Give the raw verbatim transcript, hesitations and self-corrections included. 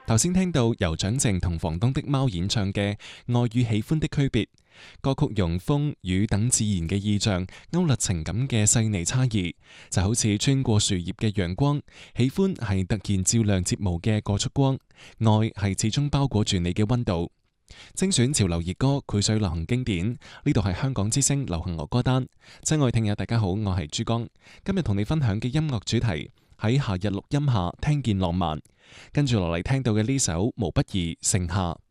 頭先聽到由蔣靜同房東的貓演唱嘅《愛與喜歡的區別》，歌曲用風雨等自然嘅意象勾勒情感嘅細膩差異，就好似穿過樹葉嘅陽光。喜歡係突然照亮睫毛嘅嗰束光，愛係始終包裹住你嘅溫度。精選潮流熱歌，膾炙流行經典。呢度係香港之聲流行樂歌單。親愛聽友大家好，我係珠江。今日同你分享嘅音樂主題喺夏日錄音下聽見浪漫。跟住落嚟聽到嘅呢首毛不易盛夏。